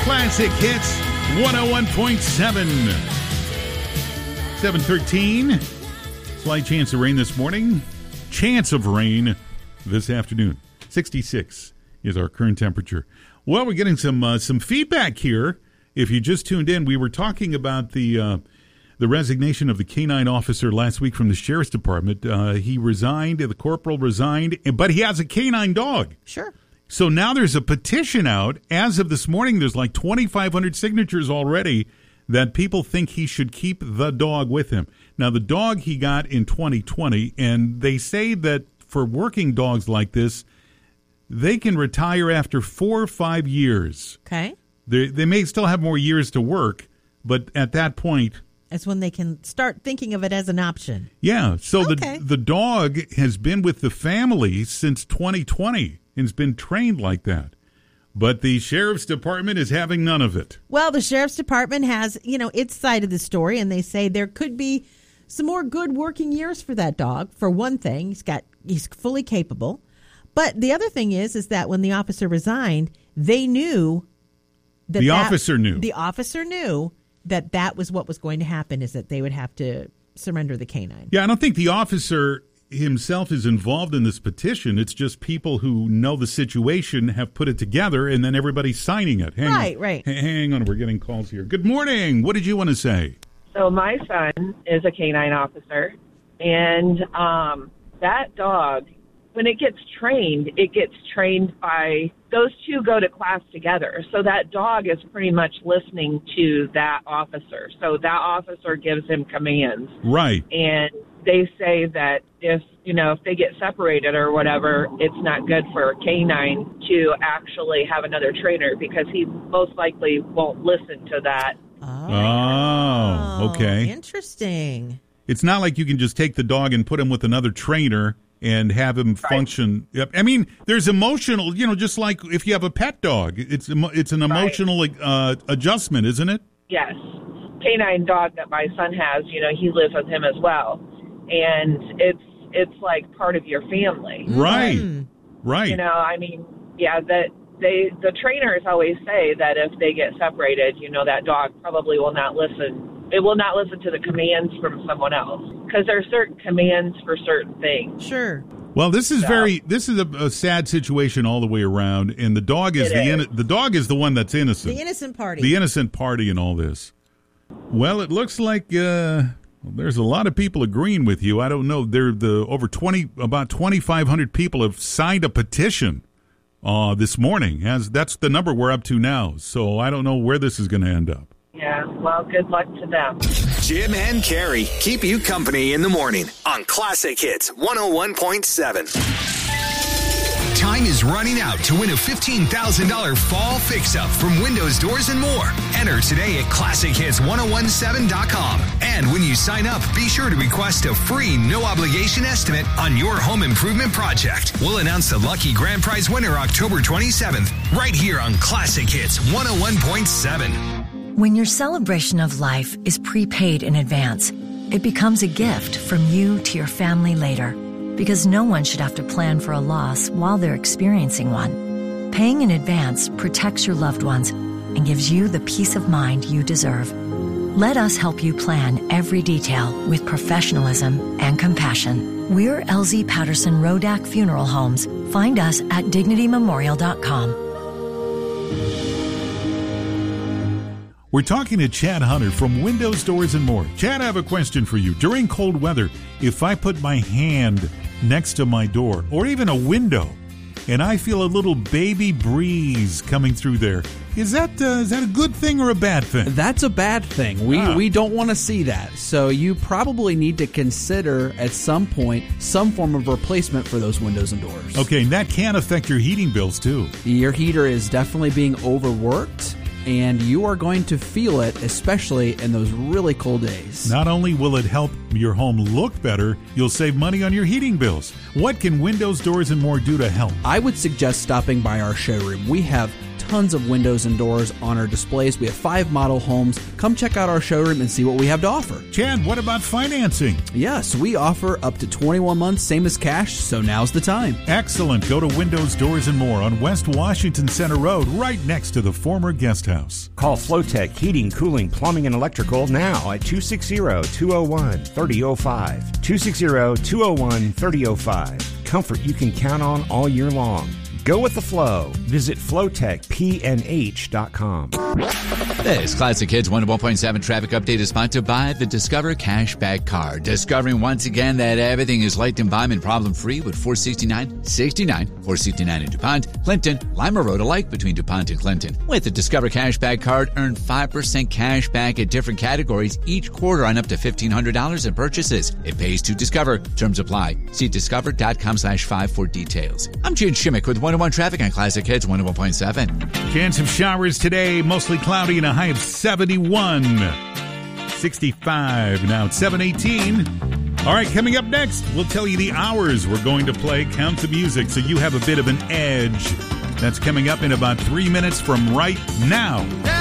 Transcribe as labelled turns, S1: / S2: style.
S1: Classic Hits 101.7. 7:13. Slight chance of rain this morning. Chance of rain this afternoon. 66 is our current temperature. Well, we're getting some feedback here. If you just tuned in, we were talking about the resignation of the K-9 officer last week from the Sheriff's Department. He resigned, the corporal resigned, but he has a K-9 dog.
S2: Sure.
S1: So now there's a petition out. As of this morning, there's like 2,500 signatures already that people think he should keep the dog with him. Now, the dog he got in 2020, and they say that for working dogs like this, they can retire after 4 or 5 years.
S2: Okay.
S1: They may still have more years to work, but at that point...
S2: That's when they can start thinking of it as an option.
S1: Yeah, so
S2: Okay.
S1: the dog has been with the family since 2020 and has been trained like that. But the Sheriff's Department is having none of it.
S2: Well, the Sheriff's Department has, its side of the story, and they say there could be some more good working years for that dog. For one thing, he's fully capable. But the other thing is that when the officer resigned, they knew that
S1: The officer knew
S2: that was what was going to happen, is that they would have to surrender the K-9.
S1: Yeah, I don't think the officer himself is involved in this petition. It's just people who know the situation have put it together, and then everybody's signing it.
S2: Right.
S1: Hang on, we're getting calls here. Good morning. What did you want to say?
S3: So my son is a K-9 officer, and that dog, when it gets trained by, those two go to class together. So that dog is pretty much listening to that officer. So that officer gives him commands.
S1: Right.
S3: And they say that if they get separated or whatever, it's not good for a K-9 to actually have another trainer, because he most likely won't listen to that.
S1: Oh, okay.
S2: Interesting.
S1: It's not like you can just take the dog and put him with another trainer and have him function. Yep. I mean, there's emotional, just like if you have a pet dog, it's an emotional adjustment, isn't it?
S3: Yes. K-9 dog that my son has, he lives with him as well. And it's like part of your family.
S1: Right. Right.
S3: That the trainers always say that if they get separated, that dog probably will not listen. It will not listen to the commands from someone else, because there are certain commands for certain things.
S2: Sure.
S1: Well, this is a sad situation all the way around, and the dog is the dog is the one that's innocent.
S2: The innocent party.
S1: The innocent party in all this. Well, it looks like there's a lot of people agreeing with you. I don't know. About 2,500 people have signed a petition this morning. That's the number we're up to now. So I don't know where this is going to end up.
S3: Yeah, well, good luck to them.
S4: Jim and Carrie keep you company in the morning on Classic Hits 101.7. Time is running out to win a $15,000 fall fix-up from Windows, Doors, and more. Enter today at ClassicHits1017.com. And when you sign up, be sure to request a free, no-obligation estimate on your home improvement project. We'll announce the lucky grand prize winner October 27th, right here on Classic Hits 101.7.
S5: When your celebration of life is prepaid in advance, it becomes a gift from you to your family later, because no one should have to plan for a loss while they're experiencing one. Paying in advance protects your loved ones and gives you the peace of mind you deserve. Let us help you plan every detail with professionalism and compassion. We're LZ Patterson Rodak Funeral Homes. Find us at DignityMemorial.com.
S1: We're talking to Chad Hunter from Windows, Doors, and More. Chad, I have a question for you. During cold weather, if I put my hand next to my door or even a window and I feel a little baby breeze coming through there, is that a good thing or a bad thing?
S6: That's a bad thing. We don't want to see that. So you probably need to consider at some point some form of replacement for those windows and doors.
S1: Okay, and that can affect your heating bills too.
S6: Your heater is definitely being overworked, and you are going to feel it, especially in those really cold days.
S1: Not only will it help your home look better, you'll save money on your heating bills. What can Windows, Doors, and More do to help?
S6: I would suggest stopping by our showroom. We have tons of windows and doors on our displays. We have 5 model homes. Come check out our showroom and see what we have to offer.
S1: Chad, what about financing?
S6: Yes, we offer up to 21 months, same as cash, so now's the time.
S1: Excellent. Go to Windows, Doors, and More on West Washington Center Road, right next to the former guest house.
S7: Call Flowtech Heating, Cooling, Plumbing, and Electrical now at 260-201-3005. 260-201-3005. Comfort you can count on all year long. Go with the flow. Visit flowtechpnh.com.
S8: This Classic Hits 101.7 traffic update is sponsored by the Discover Cashback Card. Discovering once again that everything is light and bomb and problem-free with 469 in DuPont, Clinton, Lima Road alike between DuPont and Clinton. With the Discover Cashback Card, earn 5% cash back at different categories each quarter on up to $1,500 in purchases. It pays to Discover. Terms apply. See discover.com/5 for details. I'm Gene Shimmick with 101 Traffic on Classic Hits 101.7.
S1: Chance of showers today, mostly cloudy and a high of 71. 65 now at 7:18. All right, coming up next, we'll tell you the hours we're going to play Count the Music so you have a bit of an edge. That's coming up in about 3 minutes from right now.